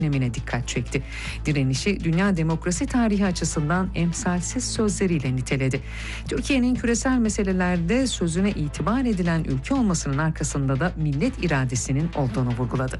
önemine dikkat çekti. Direnişi dünya demokrasi tarihi açısından emsalsiz sözleriyle niteledi. Türkiye'nin küresel meselelerde sözüne itibar edilen ülke olmasının arkasında da millet iradesinin olduğunu vurguladı.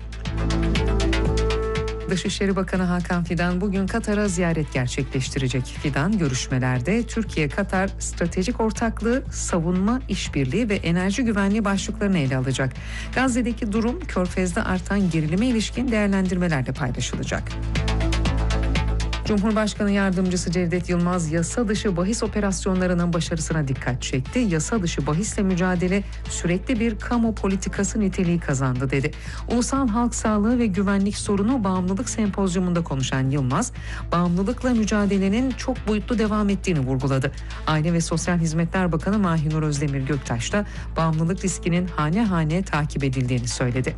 Dışişleri Bakanı Hakan Fidan bugün Katar'a ziyaret gerçekleştirecek. Fidan görüşmelerde Türkiye-Katar stratejik ortaklığı, savunma, işbirliği ve enerji güvenliği başlıklarını ele alacak. Gazze'deki durum, Körfez'de artan gerilime ilişkin değerlendirmelerle paylaşılacak. Cumhurbaşkanı Yardımcısı Cevdet Yılmaz yasa dışı bahis operasyonlarının başarısına dikkat çekti. Yasa dışı bahisle mücadele sürekli bir kamu politikası niteliği kazandı dedi. Ulusal Halk Sağlığı ve Güvenlik Sorunu Bağımlılık Sempozyumunda konuşan Yılmaz, bağımlılıkla mücadelenin çok boyutlu devam ettiğini vurguladı. Aile ve Sosyal Hizmetler Bakanı Mahinur Özdemir Göktaş da bağımlılık riskinin hane hane takip edildiğini söyledi.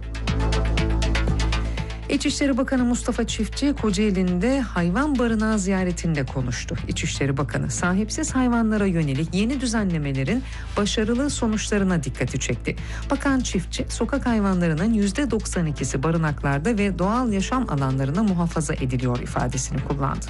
İçişleri Bakanı Mustafa Çiftçi, Kocaeli'nde hayvan barınağı ziyaretinde konuştu. İçişleri Bakanı, sahipsiz hayvanlara yönelik yeni düzenlemelerin başarılı sonuçlarına dikkati çekti. Bakan Çiftçi, sokak hayvanlarının %92'si barınaklarda ve doğal yaşam alanlarına muhafaza ediliyor ifadesini kullandı.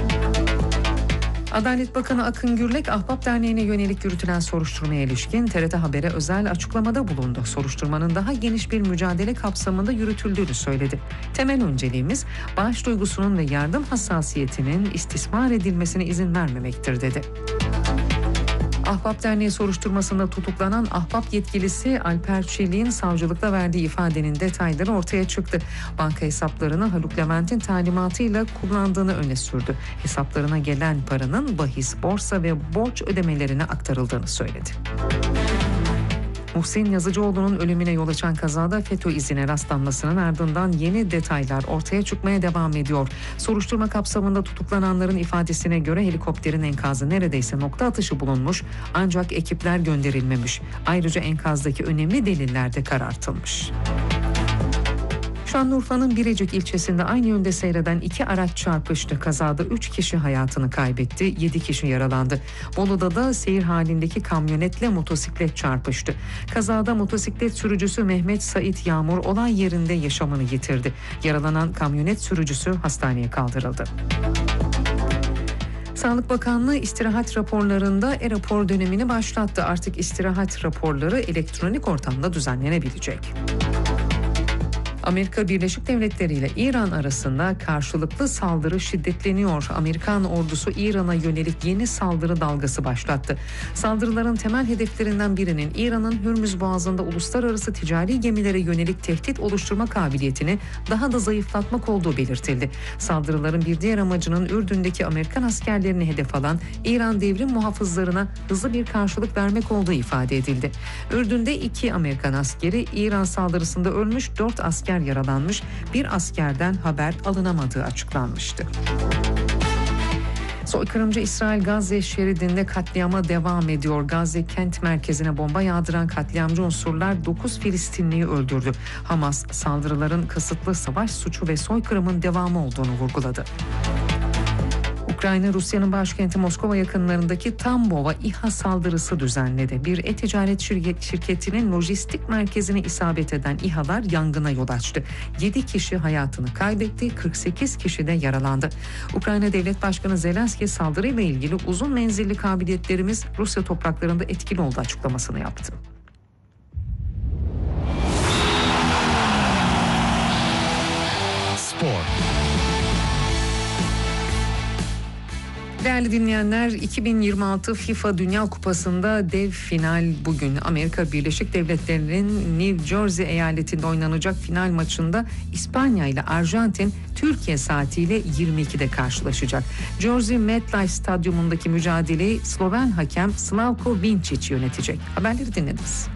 Adalet Bakanı Akın Gürlek, Ahbap Derneği'ne yönelik yürütülen soruşturmaya ilişkin TRT Haber'e özel açıklamada bulundu. Soruşturmanın daha geniş bir mücadele kapsamında yürütüldüğünü söyledi. Temel önceliğimiz bağış duygusunun ve yardım hassasiyetinin istismar edilmesine izin vermemektir dedi. Ahbap Derneği soruşturmasında tutuklanan Ahbap yetkilisi Alper Çelik'in savcılıkta verdiği ifadenin detayları ortaya çıktı. Banka hesaplarını Haluk Levent'in talimatıyla kullandığını öne sürdü. Hesaplarına gelen paranın bahis, borsa ve borç ödemelerine aktarıldığını söyledi. Muhsin Yazıcıoğlu'nun ölümüne yol açan kazada FETÖ izine rastlanmasının ardından yeni detaylar ortaya çıkmaya devam ediyor. Soruşturma kapsamında tutuklananların ifadesine göre helikopterin enkazı neredeyse nokta atışı bulunmuş ancak ekipler gönderilmemiş. Ayrıca enkazdaki önemli deliller de karartılmış. Şanlıurfa'nın Birecik ilçesinde aynı yönde seyreden 2 araç çarpıştı. Kazada 3 kişi hayatını kaybetti, 7 kişi yaralandı. Bolu'da da seyir halindeki kamyonetle motosiklet çarpıştı. Kazada motosiklet sürücüsü Mehmet Sait Yağmur olay yerinde yaşamını yitirdi. Yaralanan kamyonet sürücüsü hastaneye kaldırıldı. Sağlık Bakanlığı istirahat raporlarında e-rapor dönemini başlattı. Artık istirahat raporları elektronik ortamda düzenlenebilecek. Amerika Birleşik Devletleri ile İran arasında karşılıklı saldırı şiddetleniyor. Amerikan ordusu İran'a yönelik yeni saldırı dalgası başlattı. Saldırıların temel hedeflerinden birinin İran'ın Hürmüz Boğazı'nda uluslararası ticari gemilere yönelik tehdit oluşturma kabiliyetini daha da zayıflatmak olduğu belirtildi. Saldırıların bir diğer amacının Ürdün'deki Amerikan askerlerini hedef alan İran devrim muhafızlarına hızlı bir karşılık vermek olduğu ifade edildi. Ürdün'de 2 Amerikan askeri İran saldırısında ölmüş, 4 asker yaralanmış, bir askerden haber alınamadığı açıklanmıştı. Soykırımcı İsrail Gazze şeridinde katliama devam ediyor. Gazze kent merkezine bomba yağdıran katliamcı unsurlar 9 Filistinliyi öldürdü. Hamas saldırıların kasıtlı savaş suçu ve soykırımın devamı olduğunu vurguladı. Ukrayna, Rusya'nın başkenti Moskova yakınlarındaki Tambova İHA saldırısı düzenledi. Bir e-ticaret şirketinin lojistik merkezine isabet eden İHA'lar yangına yol açtı. 7 kişi hayatını kaybetti, 48 kişi de yaralandı. Ukrayna Devlet Başkanı Zelenski saldırıyla ilgili uzun menzilli kabiliyetlerimiz Rusya topraklarında etkili oldu açıklamasını yaptı. Spor. Değerli dinleyenler, 2026 FIFA Dünya Kupası'nda dev final bugün. Amerika Birleşik Devletleri'nin New Jersey eyaletinde oynanacak final maçında İspanya ile Arjantin Türkiye saatiyle 22'de karşılaşacak. Jersey MetLife Stadyumundaki mücadeleyi Sloven hakem Slavko Vincic yönetecek. Haberleri dinlediniz.